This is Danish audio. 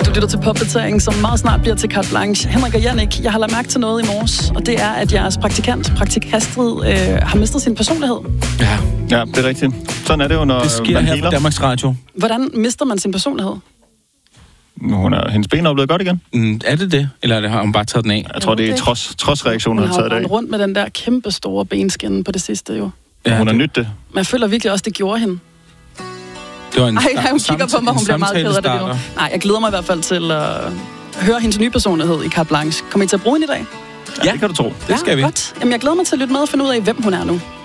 Du lytter til Popdatering, som meget snart bliver til carte blanche. Henrik og Jannik, jeg har lagt mærke til noget i morges, og det er, at jeres praktik Astrid, har mistet sin personlighed. Ja, det er rigtigt. Sådan er det jo, når det sker man her healer. på Danmarks Radio. Hvordan mister man sin personlighed? Hendes ben er blevet godt igen. Er det? Eller har hun bare taget den af? Jeg tror, det er trodsreaktioner, hun har taget det af. Hun har rundt med den der kæmpe store benskinne på det sidste, jo. Ja, hun har nydt det. Men jeg føler virkelig også, det gjorde hende. Det var en hun kigger på mig, hun bliver meget ked af det nu. Nej, jeg glæder mig i hvert fald til at høre hendes nye personlighed i carte blanche. Kommer I til at bruge hende i dag? Ja, det kan du tro. Det skal vi. Godt. Jamen, jeg glæder mig til at lytte med og finde ud af, hvem hun er nu.